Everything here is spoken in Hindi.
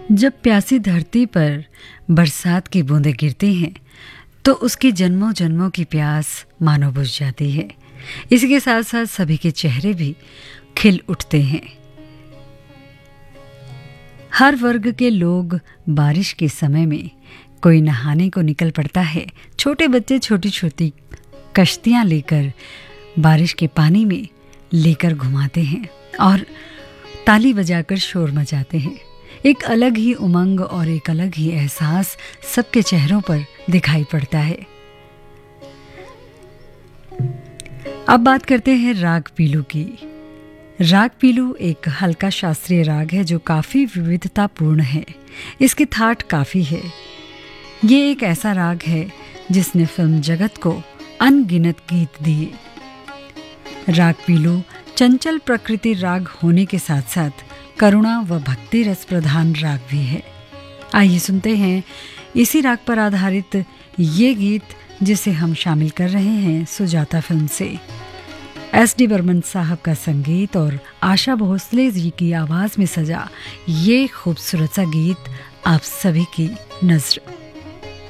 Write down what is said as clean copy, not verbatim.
जब प्यासी धरती पर बरसात की बूंदें गिरती हैं तो उसकी जन्मों जन्मों की प्यास मानो बुझ जाती है। इसी के साथ साथ सभी के चेहरे भी खिल उठते हैं। हर वर्ग के लोग बारिश के समय में कोई नहाने को निकल पड़ता है। छोटे बच्चे छोटी छोटी कश्तियां लेकर बारिश के पानी में लेकर घुमाते हैं और ताली बजाकर शोर मचाते हैं। एक अलग ही उमंग और एक अलग ही एहसास सबके चेहरों पर दिखाई पड़ता है। अब बात करते हैं राग पीलू की। राग पीलू एक हल्का शास्त्रीय राग है जो काफ़ी विविधतापूर्ण है। इसकी थाट काफ़ी है। ये एक ऐसा राग है जिसने फिल्म जगत को अनगिनत गीत दिए। राग पीलू चंचल प्रकृति राग होने के साथ साथ करुणा व भक्ति रस प्रधान राग भी है। आइए सुनते हैं इसी राग पर आधारित ये गीत जिसे हम शामिल कर रहे हैं सुजाता फिल्म से। एस.डी. बर्मन साहब का संगीत और आशा भोसले जी की आवाज़ में सजा ये खूबसूरत सा गीत आप सभी की नज़र।